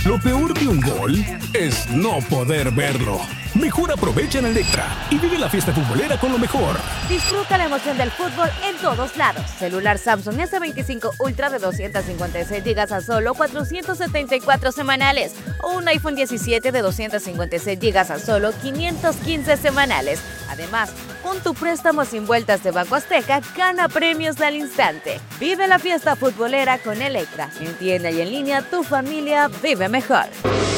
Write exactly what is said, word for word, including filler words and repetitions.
Lo peor de un gol es no poder verlo. Mejor aprovecha en Electra y vive la fiesta futbolera con lo mejor. Disfruta la emoción del fútbol en todos lados. Celular Samsung ese veinticinco Ultra de doscientos cincuenta y seis gigas a solo cuatrocientos setenta y cuatro semanales. O un iPhone diecisiete de doscientos cincuenta y seis gigas a solo quinientos quince semanales. Además, con tu préstamo sin vueltas de Banco Azteca, gana premios al instante. Vive la fiesta futbolera con Electra. En tienda y en línea, tu familia vive mejor.